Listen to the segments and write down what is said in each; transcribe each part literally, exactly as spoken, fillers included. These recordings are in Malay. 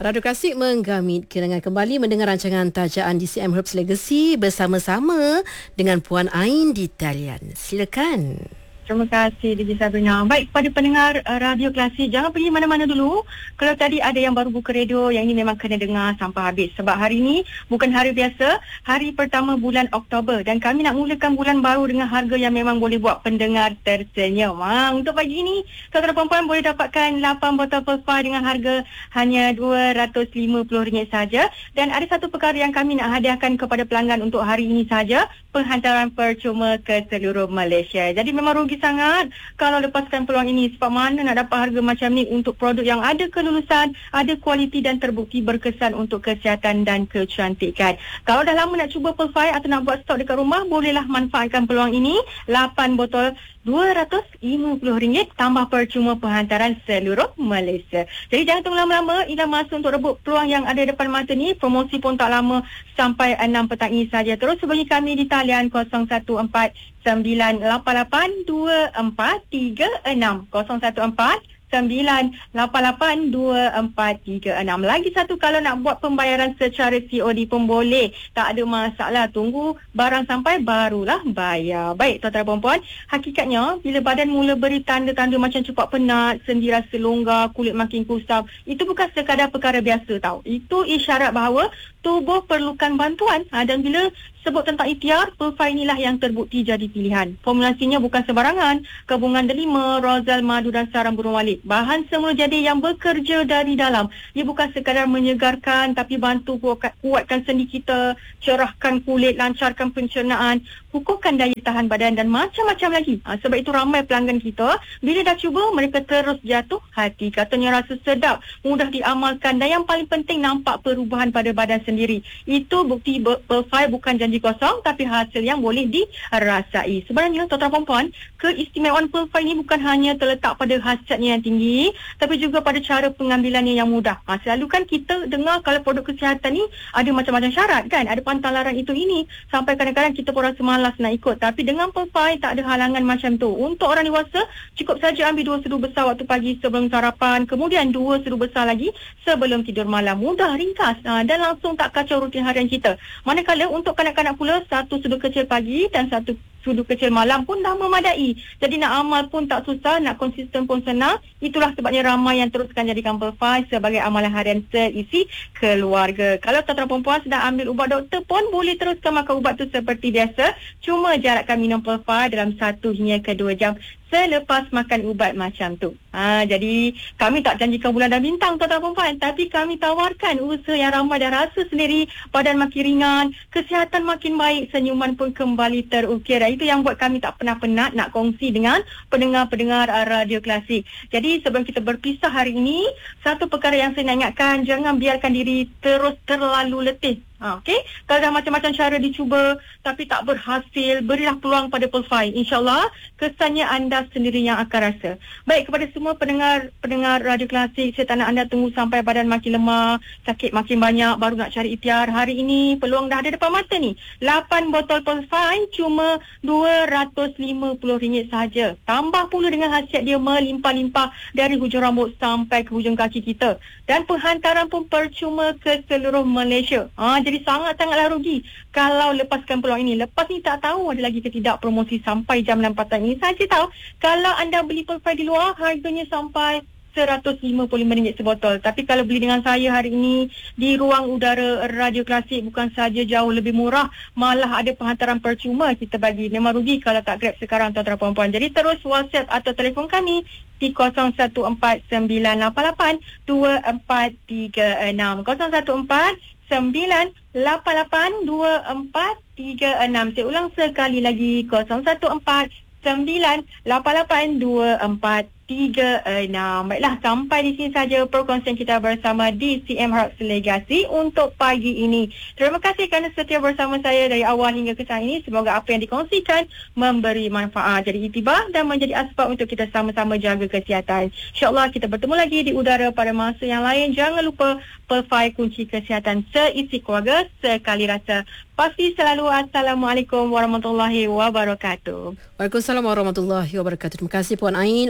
Radio Klasik menggamit kenangan kembali mendengar rancangan tajaan D C M Herbs Legacy bersama-sama dengan Puan Ain di talian. Silakan. Terima kasih D J Sabrina. Baik, kepada pendengar uh, Radio Klasik, jangan pergi mana-mana dulu. Kalau tadi ada yang baru buka radio, yang ini memang kena dengar sampai habis. Sebab hari ini bukan hari biasa, hari pertama bulan Oktober. Dan kami nak mulakan bulan baru dengan harga yang memang boleh buat pendengar tersenyum. Ha, untuk pagi ini, tuan-tuan dan puan-puan boleh dapatkan lapan botol Perfai dengan harga hanya dua ratus lima puluh ringgit saja. Dan ada satu perkara yang kami nak hadiahkan kepada pelanggan untuk hari ini saja, penghantaran percuma ke seluruh Malaysia. Jadi memang rugi sangat kalau lepaskan peluang ini, sebab mana nak dapat harga macam ni untuk produk yang ada kelulusan, ada kualiti dan terbukti berkesan untuk kesihatan dan kecantikan. Kalau dah lama nak cuba Perfai atau nak buat stok dekat rumah, bolehlah manfaatkan peluang ini. lapan botol dua ratus lima puluh ringgit tambah percuma penghantaran seluruh Malaysia. Jadi jangan tunggu lama-lama, inilah masa untuk rebut peluang yang ada depan mata ni. Promosi pun tak lama, sampai enam petang ini saja. Terus hubungi kami di talian kosong satu empat sembilan lapan lapan dua empat tiga enam, kosong satu empat sembilan lapan lapan dua empat tiga enam. Lagi satu, kalau nak buat pembayaran secara C O D pun boleh, tak ada masalah. Tunggu barang sampai barulah bayar. Baik tuan-tuan dan puan-puan, hakikatnya bila badan mula beri tanda-tanda macam cepat penat, sendi rasa longgar, kulit makin kusam, itu bukan sekadar perkara biasa tau. Itu isyarat bahawa tubuh perlukan bantuan. Ha, dan bila sebut tentang ikhtiar, Perfai inilah yang terbukti jadi pilihan. Formulasinya bukan sebarangan. Gabungan delima, rozal, madu dan sarang burung walit. Bahan semula jadi yang bekerja dari dalam. Ia bukan sekadar menyegarkan, tapi bantu kuatkan, kuatkan sendi kita, cerahkan kulit, lancarkan pencernaan, kukuhkan daya tahan badan dan macam-macam lagi. Ha, sebab itu ramai pelanggan kita, bila dah cuba, mereka terus jatuh hati. Katanya rasa sedap, mudah diamalkan dan yang paling penting nampak perubahan pada badan sendiri. Itu bukti Perfai bukan janji kosong, tapi hasil yang boleh dirasai. Sebenarnya tuan-tuan dan puan-puan, keistimewaan Perfai ini bukan hanya terletak pada khasiatnya yang tinggi, tapi juga pada cara pengambilannya yang mudah. Ha, selalu kan kita dengar kalau produk kesihatan ni ada macam-macam syarat kan, ada pantang larang itu ini, sampai kadang-kadang kita pun rasa malas nak ikut. Tapi dengan Perfai tak ada halangan macam tu. Untuk orang dewasa, cukup saja ambil dua sedu besar waktu pagi sebelum sarapan, kemudian dua sedu besar lagi sebelum tidur malam. Mudah, ringkas, ha, dan langsung tak kacau rutin harian kita. Manakala untuk kanak-kanak pula, satu sudu kecil pagi dan satu sudu kecil malam pun dah memadai. Jadi nak amal pun tak susah, nak konsisten pun senang. Itulah sebabnya ramai yang teruskan jadikan Perfai sebagai amalan harian seisi keluarga. Kalau tuan-tuan perempuan sedang ambil ubat doktor pun boleh teruskan makan ubat tu seperti biasa. Cuma jarakkan minum Perfai dalam satu hingga ke dua jam selepas makan ubat macam tu. Ha, jadi kami tak janjikan bulan dan bintang tuan-tuan perempuan, tapi kami tawarkan usaha yang ramai dah rasa sendiri, badan makin ringan, kesihatan makin baik, senyuman pun kembali terukir. Itu yang buat kami tak pernah penat nak kongsi dengan pendengar-pendengar Radio Klasik. Jadi sebelum kita berpisah hari ini, satu perkara yang saya nak ingatkan, jangan biarkan diri terus terlalu letih. Ha, okey, kalau dah macam-macam cara dicuba tapi tak berhasil, berilah peluang pada Perfai. InsyaAllah kesannya anda sendiri yang akan rasa. Baik, kepada semua pendengar pendengar Radio Klasik, saya tak nak anda tunggu sampai badan makin lemah, sakit makin banyak baru nak cari ikhtiar. Hari ini peluang dah ada depan mata ni. lapan botol Perfai cuma dua ratus lima puluh ringgit sahaja. Tambah pula dengan khasiat dia melimpah-limpah dari hujung rambut sampai ke hujung kaki kita. Dan penghantaran pun percuma ke seluruh Malaysia. Ha, jadi sangat-sangatlah rugi kalau lepaskan peluang ini. Lepas ni tak tahu ada lagi ke tidak promosi sampai jam enam petang ini saja tahu. Kalau anda beli Perfai di luar, harganya sampai seratus lima puluh lima ringgit sebotol. Tapi kalau beli dengan saya hari ini di ruang udara Radio Klasik, bukan saja jauh lebih murah, malah ada penghantaran percuma kita bagi. Memang rugi kalau tak grab sekarang tuan-tuan puan-puan. Jadi terus WhatsApp atau telefon kami di kosong satu empat sembilan lapan lapan dua empat tiga enam, kosong satu empat sembilan lapan lapan dua empat tiga enam. Saya ulang sekali lagi, kosong satu empat sembilan lapan lapan dua empat tiga enam. Baiklah, sampai di sini saja perkongsian kita bersama D C M Herbs Legacy untuk pagi ini. Terima kasih kerana setia bersama saya dari awal hingga ke saat ini. Semoga apa yang dikongsikan memberi manfaat, jadi iktibar dan menjadi asbab untuk kita sama-sama jaga kesihatan. InsyaAllah kita bertemu lagi di udara pada masa yang lain. Jangan lupa Perfai, kunci kesihatan seisi keluarga, sekali rasa. Pasti selalu. Assalamualaikum warahmatullahi wabarakatuh. Waalaikumsalam warahmatullahi wabarakatuh. Terima kasih Puan Ain untuk rancangan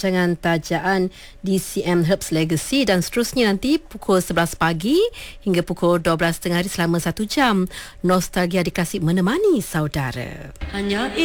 rancangan Tajaan D C M Herbs Legacy, dan seterusnya nanti pukul sebelas pagi hingga pukul dua belas tengah hari selama satu jam. Nostalgia di Klasik menemani saudara. Hanya